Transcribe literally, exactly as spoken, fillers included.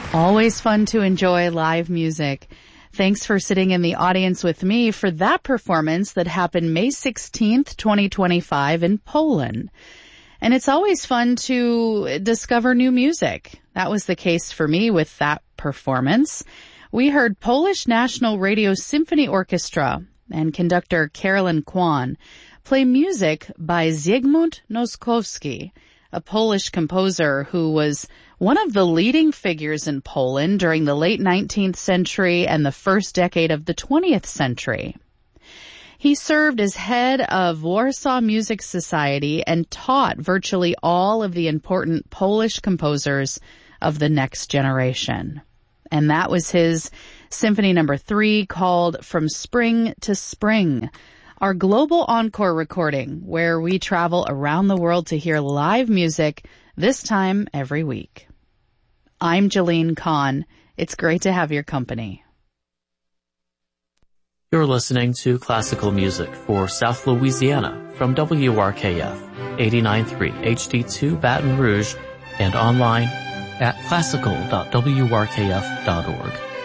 Always fun to enjoy live music. Thanks for sitting in the audience with me for that performance that happened May sixteenth, twenty twenty-five in Poland. And it's always fun to discover new music. That was the case for me with that performance. We heard Polish National Radio Symphony Orchestra and conductor Karolyn Kwan play music by Zygmunt Noskowski, a Polish composer who was one of the leading figures in Poland during the late nineteenth century and the first decade of the twentieth century. He served as head of Warsaw Music Society and taught virtually all of the important Polish composers of the next generation. And that was his Symphony Number Three, called From Spring to Spring, our global encore recording where we travel around the world to hear live music, this time every week. I'm Jalene Kahn. It's great to have your company. You're listening to classical music for South Louisiana from W R K F eighty-nine point three H D two Baton Rouge and online at classical dot w r k f dot org.